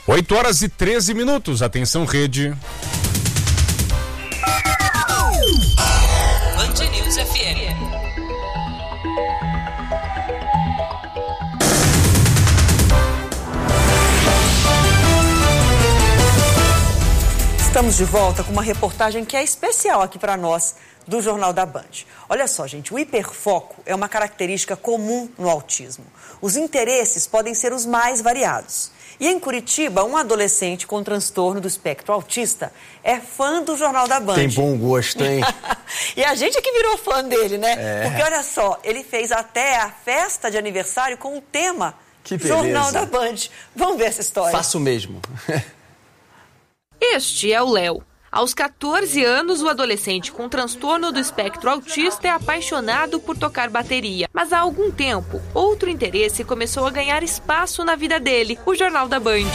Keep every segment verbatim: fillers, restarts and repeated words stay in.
oito horas e treze minutos. Atenção, rede. Band News F M. Estamos de volta com uma reportagem que é especial aqui para nós, do Jornal da Band. Olha só, gente, o hiperfoco é uma característica comum no autismo. Os interesses podem ser os mais variados. E em Curitiba, um adolescente com transtorno do espectro autista é fã do Jornal da Band. Tem bom gosto, hein? E a gente é que virou fã dele, né? É. Porque olha só, ele fez até a festa de aniversário com o tema Que beleza. Jornal da Band. Vamos ver essa história. Faço mesmo. Este é o Léo. Aos quatorze anos, o adolescente com transtorno do espectro autista é apaixonado por tocar bateria. Mas há algum tempo, outro interesse começou a ganhar espaço na vida dele, o Jornal da Band.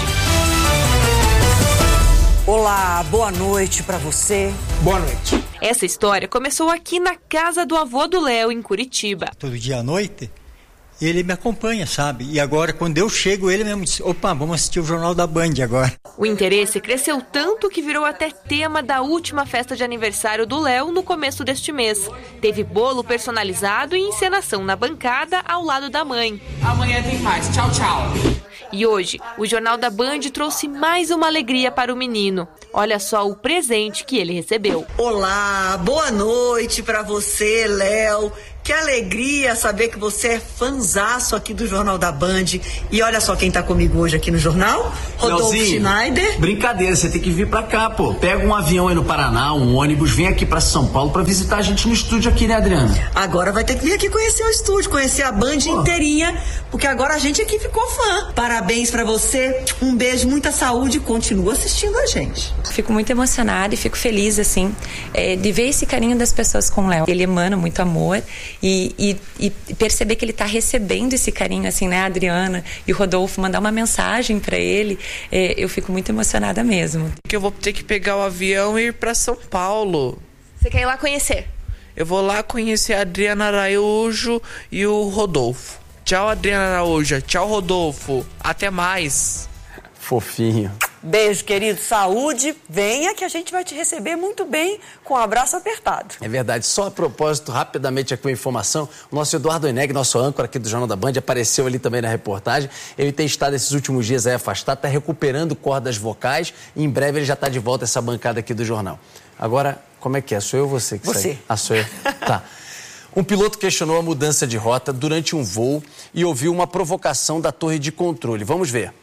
Olá, boa noite para você. Boa noite. Essa história começou aqui na casa do avô do Léo, em Curitiba. Todo dia à noite, ele me acompanha, sabe? E agora, quando eu chego, ele mesmo diz, opa, vamos assistir o Jornal da Band agora. O interesse cresceu tanto que virou até tema da última festa de aniversário do Léo no começo deste mês. Teve bolo personalizado e encenação na bancada ao lado da mãe. Amanhã tem mais. Tchau, tchau. E hoje, o Jornal da Band trouxe mais uma alegria para o menino. Olha só o presente que ele recebeu. Olá, boa noite para você, Léo. Que alegria saber que você é fanzaço aqui do Jornal da Band. E olha só quem tá comigo hoje aqui no jornal, Rodolfo Leozinho, Schneider. Brincadeira, você tem que vir pra cá, pô. Pega um avião aí no Paraná, um ônibus, vem aqui pra São Paulo pra visitar a gente no estúdio aqui, né, Adriana? Agora vai ter que vir aqui conhecer o estúdio, conhecer a Band Pô. inteirinha, porque agora a gente aqui ficou fã. Parabéns pra você, um beijo, muita saúde e continua assistindo a gente. Fico muito emocionada e fico feliz, assim, é, de ver esse carinho das pessoas com o Léo. Ele emana muito amor e, e, e perceber que ele está recebendo esse carinho, assim, né, a Adriana e o Rodolfo, mandar uma mensagem para ele, é, eu fico muito emocionada mesmo. Que eu vou ter que pegar o avião e ir para São Paulo. Você quer ir lá conhecer? Eu vou lá conhecer a Adriana Araújo e o Rodolfo. Tchau, Adriana Araújo. Tchau, Rodolfo. Até mais. Fofinho. Beijo, querido, saúde, venha que a gente vai te receber muito bem com um abraço apertado. É verdade. Só a propósito, rapidamente aqui uma informação, o nosso Eduardo Eneg, nosso âncora aqui do Jornal da Band, apareceu ali também na reportagem. Ele tem estado esses últimos dias aí afastado, está recuperando cordas vocais e em breve ele já está de volta a essa bancada aqui do jornal. Agora, como é que é? Sou eu ou você que Você. sai? Ah, sou eu. Tá. Um piloto questionou a mudança de rota durante um voo e ouviu uma provocação da torre de controle. Vamos ver.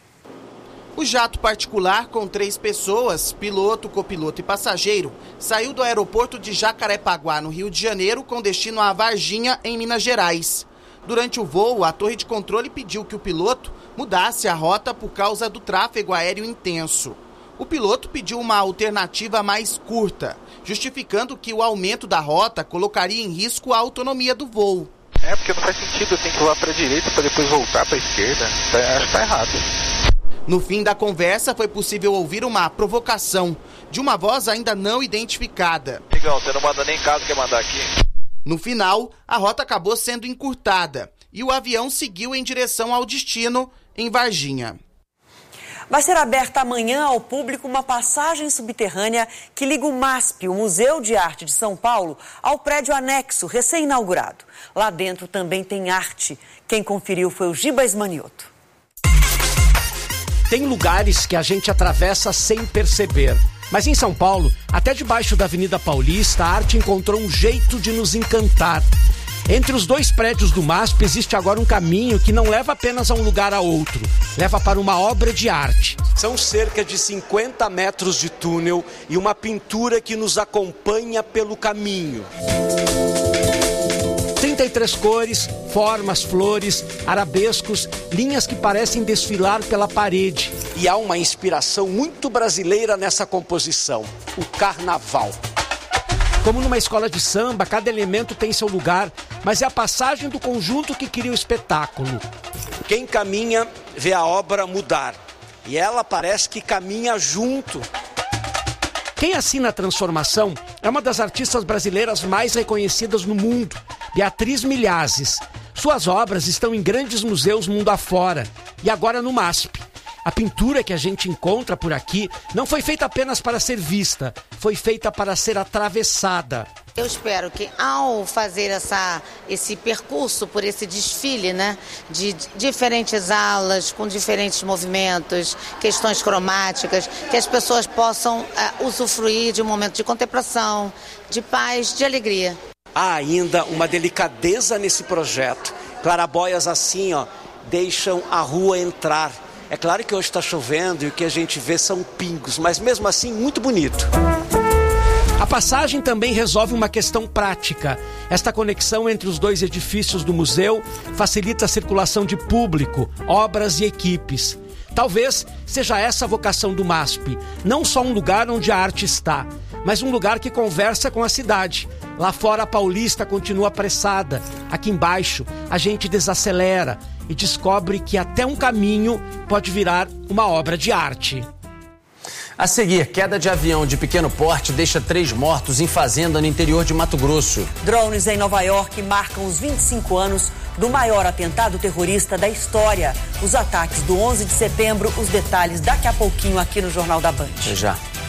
O jato particular com três pessoas, piloto, copiloto e passageiro, saiu do aeroporto de Jacarepaguá, no Rio de Janeiro, com destino a Varginha, em Minas Gerais. Durante o voo, a torre de controle pediu que o piloto mudasse a rota por causa do tráfego aéreo intenso. O piloto pediu uma alternativa mais curta, justificando que o aumento da rota colocaria em risco a autonomia do voo. É, porque não faz sentido, tem que voar para a direita para depois voltar para a esquerda. Acho que tá errado. No fim da conversa, foi possível ouvir uma provocação de uma voz ainda não identificada. Migão, você não manda nem caso quer mandar aqui. No final, a rota acabou sendo encurtada e o avião seguiu em direção ao destino, em Varginha. Vai ser aberta amanhã ao público uma passagem subterrânea que liga o MASP, o Museu de Arte de São Paulo, ao prédio anexo, recém-inaugurado. Lá dentro também tem arte. Quem conferiu foi o Giba Esmanioto. Tem lugares que a gente atravessa sem perceber. Mas em São Paulo, até debaixo da Avenida Paulista, a arte encontrou um jeito de nos encantar. Entre os dois prédios do MASP existe agora um caminho que não leva apenas a um lugar a outro, leva para uma obra de arte. São cerca de cinquenta metros de túnel e uma pintura que nos acompanha pelo caminho. trinta e três cores, formas, flores, arabescos, linhas que parecem desfilar pela parede. E há uma inspiração muito brasileira nessa composição, o carnaval. Como numa escola de samba, cada elemento tem seu lugar, mas é a passagem do conjunto que cria o espetáculo. Quem caminha vê a obra mudar, e ela parece que caminha junto. Quem assina a transformação é uma das artistas brasileiras mais reconhecidas no mundo, Beatriz Milhazes. Suas obras estão em grandes museus mundo afora e agora no MASP. A pintura que a gente encontra por aqui não foi feita apenas para ser vista, foi feita para ser atravessada. Eu espero que ao fazer essa, esse percurso por esse desfile, né, de diferentes alas, com diferentes movimentos, questões cromáticas, que as pessoas possam uh, usufruir de um momento de contemplação, de paz, de alegria. Há ainda uma delicadeza nesse projeto. Clarabóias assim, ó, deixam a rua entrar. É claro que hoje está chovendo e o que a gente vê são pingos, mas mesmo assim muito bonito. A passagem também resolve uma questão prática. Esta conexão entre os dois edifícios do museu facilita a circulação de público, obras e equipes. Talvez seja essa a vocação do MASP, não só um lugar onde a arte está, mas um lugar que conversa com a cidade. Lá fora a Paulista continua apressada, aqui embaixo a gente desacelera e descobre que até um caminho pode virar uma obra de arte. A seguir, queda de avião de pequeno porte deixa três mortos em fazenda no interior de Mato Grosso. Drones em Nova York marcam os vinte e cinco anos do maior atentado terrorista da história. Os ataques do onze de setembro, os detalhes daqui a pouquinho aqui no Jornal da Band. Até já.